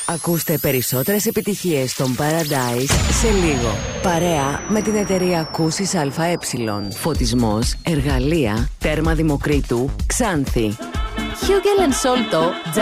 Ακούστε περισσότερες επιτυχίες των Paradise σε λίγο. Παρέα με την εταιρεία Ακούσεις ΑΕ. Φωτισμός, εργαλεία, τέρμα Δημοκρίτου, Ξάνθη. Hugel & Solto